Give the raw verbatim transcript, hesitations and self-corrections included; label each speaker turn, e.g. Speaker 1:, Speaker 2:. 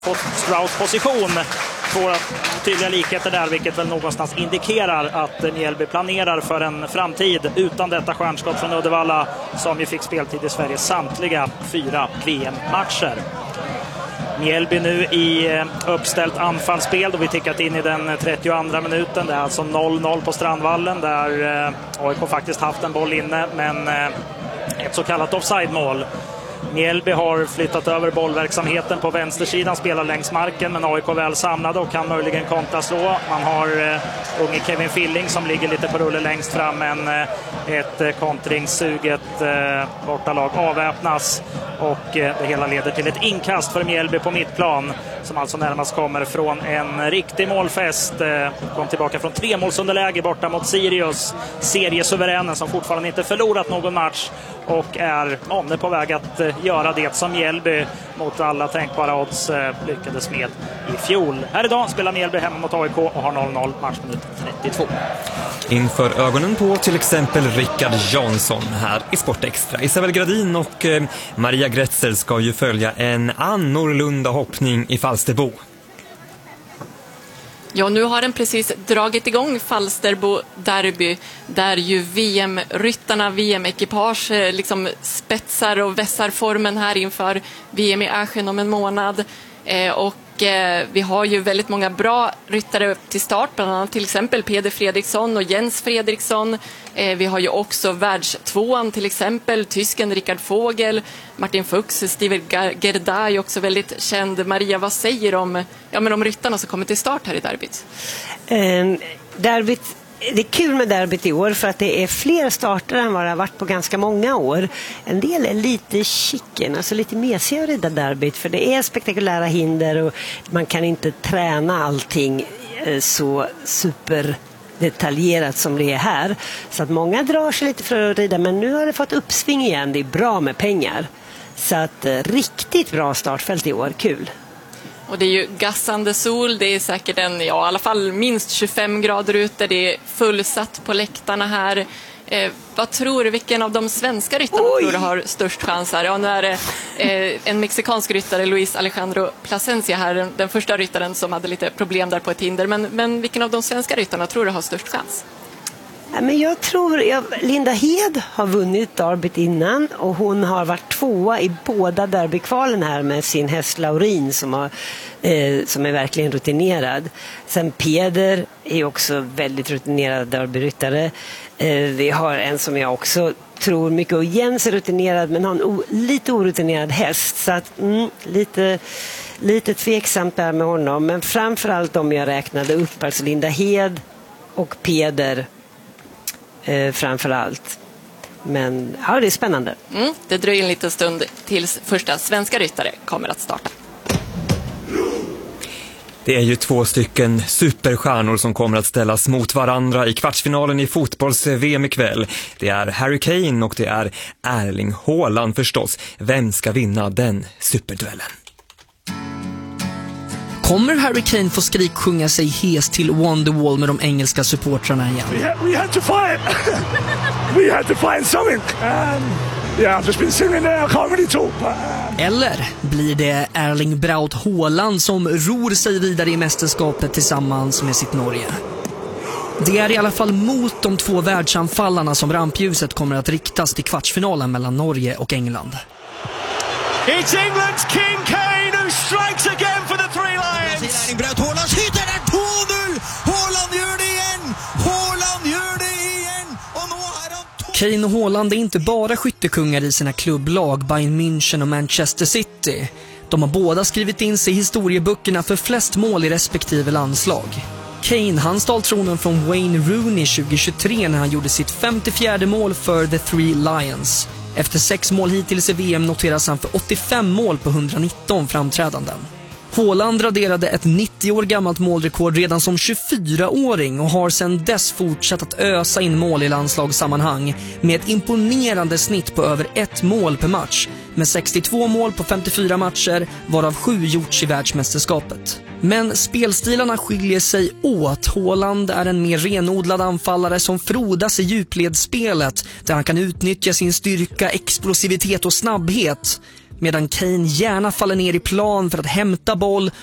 Speaker 1: fått Strauss position. Två tydliga likheter där, vilket väl någonstans indikerar att Mjällby planerar för en framtid utan detta stjärnskott från Uddevalla, som ju fick speltid i Sveriges samtliga fyra V M-matcher. Mjällby nu i uppställt anfallsspel, då vi tickat in i den trettioandra minuten. Det är alltså noll noll på Strandvallen, där A I K faktiskt haft en boll inne, men ett så kallat offside-mål. Mjällby har flyttat över bollverksamheten på vänstersidan, spelar längs marken, men A I K väl samlade och kan möjligen kontra slå. Man har uh, unge Kevin Filling som ligger lite på rulle längst fram, men uh, ett uh, kontringssuget uh, bortalag avväpnas och uh, det hela leder till ett inkast för Mjällby på mittplan, som alltså närmast kommer från en riktig målfest. Uh, kom tillbaka från tre målsunderläge borta mot Sirius, seriesuveränen som fortfarande inte förlorat någon match och är om på väg att uh, göra det som Mjällby mot alla tänkbara odds eh, lyckades med i fjol. Här idag spelar Mjällby hemma mot A I K och har noll noll, matchminut trettiotvå.
Speaker 2: Inför ögonen på till exempel Rickard Jansson här i Sport Extra. Isabel Gradin och eh, Maria Gretzer ska ju följa en annorlunda hoppning i Falsterbo.
Speaker 3: Ja, nu har den precis dragit igång Falsterbo derby, där ju V M-ryttarna, V M-ekipage liksom spetsar och vässar formen här inför V M i Aschen om en månad. Eh, och eh, vi har ju väldigt många bra ryttare till start, bland annat till exempel Peder Fredriksson och Jens Fredriksson. Eh, vi har ju också världstvåan till exempel, tysken Rickard Vogel, Martin Fuchs, Steven Gerdai också väldigt känd. Maria, vad säger om, ja, men om ryttarna som kommer till start här i derbyt?
Speaker 4: Um, derbyt Det är kul med derbyt i år för att det är fler starter än vad det har varit på ganska många år. En del är lite chicken, alltså lite mesigare i det derbyt, för det är spektakulära hinder och man kan inte träna allting så super detaljerat som det är här. Så att många drar sig lite för att rida, men nu har det fått uppsving igen. Det är bra med pengar. Så att riktigt bra startfält i år, kul.
Speaker 3: Och det är ju gassande sol, det är säkert en, ja, i alla fall minst tjugofem grader ute, det är fullsatt på läktarna här. Eh, vad tror du, vilken av de svenska ryttarna Oj. tror du har störst chans här? Ja, nu är det eh, en mexikansk ryttare, Luis Alejandro Plasencia här, den, den första ryttaren som hade lite problem där på ett hinder. Men, men vilken av de svenska ryttarna tror du har störst chans?
Speaker 4: Ja, men jag tror, jag, Linda Hed har vunnit derbyt innan och hon har varit tvåa i båda derbykvalen här med sin häst Laurin som, har, eh, som är verkligen rutinerad. Sen Peder är också väldigt rutinerad derbyryttare. Eh, vi har en som jag också tror mycket, och Jens är rutinerad men har en o, lite orutinerad häst, så att mm, lite, lite tveksamt där med honom. Men framförallt om jag räknade upp, alltså Linda Hed och Peder Eh, framför allt. Men ja, det är spännande.
Speaker 3: Mm, det dröjer en liten stund tills första svenska ryttare kommer att starta.
Speaker 2: Det är ju två stycken superstjärnor som kommer att ställas mot varandra i kvartsfinalen i fotbolls-V M ikväll. Det är Harry Kane och det är Erling Haaland förstås. Vem ska vinna den superduellen?
Speaker 5: Kommer Harry Kane få skrik sjunga sig hes till Wonderwall med de engelska supportrarna igen?
Speaker 6: We had, we had to fight. We had to find something. Um, yeah, I've just been singing there. I can't really talk. But, uh...
Speaker 5: Eller blir det Erling Braut Haaland som ror sig vidare i mästerskapet tillsammans med sitt Norge? Det är i alla fall mot de två världsanfallarna som rampljuset kommer att riktas till kvartsfinalen mellan Norge och England.
Speaker 7: It's England's King Kane who strikes again for the Three Lions.
Speaker 8: Erling Braut Haaland skjuter där, två noll. Haaland gör det igen. Haaland gör det igen. Och nu är han...
Speaker 5: Kane och Haaland är inte bara skyttekungar i sina klubblag Bayern München och Manchester City. De har båda skrivit in sig i historieböckerna för flest mål i respektive landslag. Kane, han stal tronen från Wayne Rooney tjugohundratjugotre när han gjorde sitt femtiofjärde mål för The Three Lions. Efter sex mål hittills i V M noteras han för åttiofem mål på etthundranitton framträdanden. Haaland raderade ett nittio år gammalt målrekord redan som tjugofyraåring och har sedan dess fortsatt att ösa in mål i landslagssammanhang med ett imponerande snitt på över ett mål per match, med sextiotvå mål på femtiofyra matcher, varav sju gjorts i världsmästerskapet. Men spelstilarna skiljer sig åt. Haaland är en mer renodlad anfallare som frodas i djupledsspelet, där han kan utnyttja sin styrka, explosivitet och snabbhet. medan Kane gärna faller ner i plan för att hämta boll